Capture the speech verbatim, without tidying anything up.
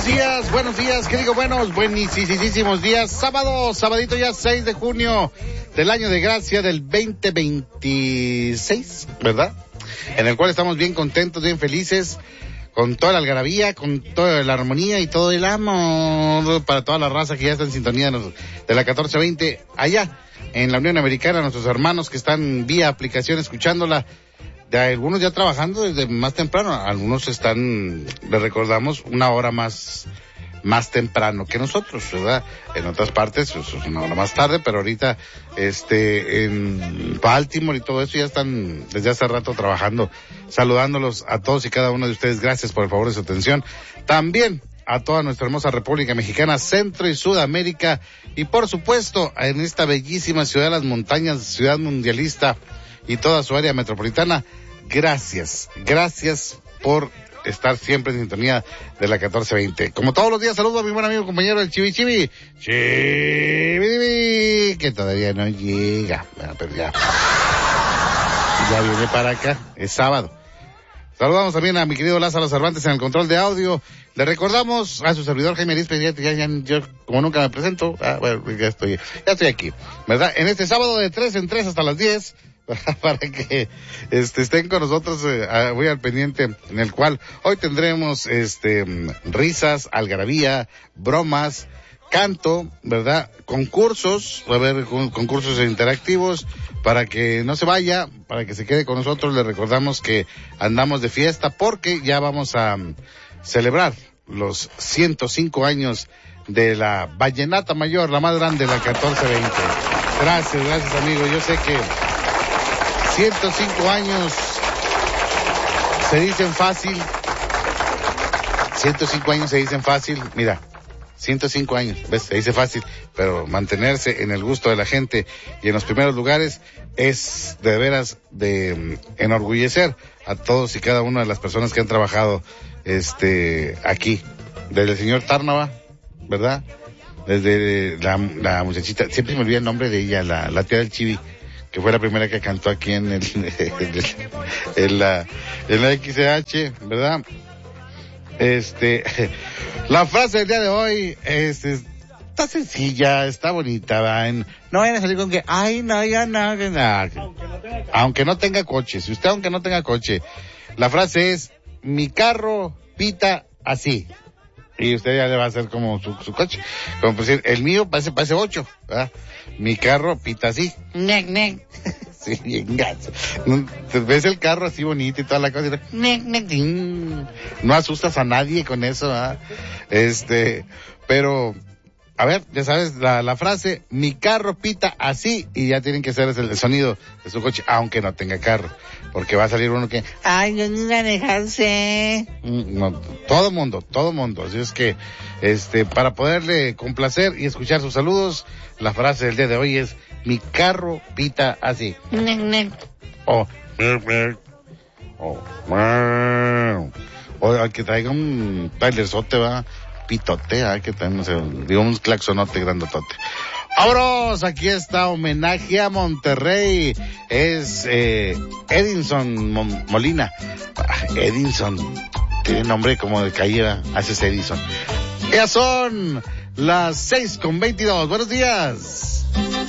días, buenos días, ¿qué digo? Buenos, buenísimos días. Sábado, sabadito ya seis de junio del año de gracia del veinte veintiséis, ¿verdad? En el cual estamos bien contentos, bien felices, con toda la algarabía, con toda la armonía y todo el amor para toda la raza que ya está en sintonía de la catorce veinte allá en la Unión Americana, nuestros hermanos que están vía aplicación escuchándola. De algunos ya trabajando desde más temprano, algunos están, les recordamos, una hora más más temprano que nosotros, ¿verdad? En otras partes, pues, una hora más tarde, pero ahorita, este, en Baltimore y todo eso ya están desde hace rato trabajando, saludándolos a todos y cada uno de ustedes. Gracias por el favor de su atención. También a toda nuestra hermosa República Mexicana, Centro y Sudamérica, y por supuesto, en esta bellísima ciudad de las montañas, ciudad mundialista, y toda su área metropolitana. Gracias, gracias por estar siempre en sintonía de la catorce veinte. Como todos los días, saludo a mi buen amigo compañero el Chivi Chivi, Chivi, que todavía no llega, bueno, pero ya, ya viene para acá, es sábado. Saludamos también a mi querido Lázaro Cervantes en el control de audio. Le recordamos a su servidor Jaime Arispe, ya, ya, ya, yo como nunca me presento, ah, bueno, ya estoy, ya estoy aquí, ¿verdad? En este sábado de tres en tres hasta las diez, para que este, estén con nosotros, eh, voy al pendiente, en el cual hoy tendremos este risas, algarabía, bromas, canto, ¿verdad? Concursos, va a haber concursos interactivos para que no se vaya, para que se quede con nosotros. Le recordamos que andamos de fiesta porque ya vamos a um, celebrar los ciento cinco años de la Vallenata Mayor, la más grande, la catorce veinte. Gracias, gracias amigo. Yo sé que ciento cinco años se dicen fácil, ciento cinco años se dicen fácil, mira, ciento cinco años, ves, se dice fácil, pero mantenerse en el gusto de la gente y en los primeros lugares es de veras de enorgullecer a todos y cada una de las personas que han trabajado este aquí, desde el señor Tárnava, ¿verdad? Desde la, la muchachita, siempre me olvida el nombre de ella, la, la tía del Chivi, que fue la primera que cantó aquí en el, en, el, en la, en la X H, ¿verdad? Este, la frase del día de hoy es, es está sencilla, está bonita, ¿verdad? No vayan a salir con que, ay, no, ya no, que no. Aunque no tenga coche. Aunque no tenga coche, si usted aunque no tenga coche, la frase es, mi carro pita así. Y usted ya le va a hacer como su, su coche. Como por decir, el mío parece, parece ocho, ¿verdad? Mi carro pita así. Nec, nec. Sí, bien gacho. Ves el carro así bonito y toda la cosa. Y nec, nec. No asustas a nadie con eso, ¿verdad? Este, pero, a ver, ya sabes, la, la frase, mi carro pita así, y ya tienen que hacer el, el sonido de su coche, aunque no tenga carro. Porque va a salir uno que, ay, no ni manejarse. No, todo mundo, todo mundo. Así es que, este, para poderle complacer y escuchar sus saludos, la frase del día de hoy es, mi carro pita así. O, o, o al que traiga un trailerzote, va, pitote, ¿eh? Que también, no sé, digo, un claxonote grandotote. ¡Vámonos! Aquí está homenaje a Monterrey. Es eh, Edinson Mo- Molina. Ah, Edinson. Tiene nombre como de calle, haces Edison. Ya son las seis con veintidós. Buenos días.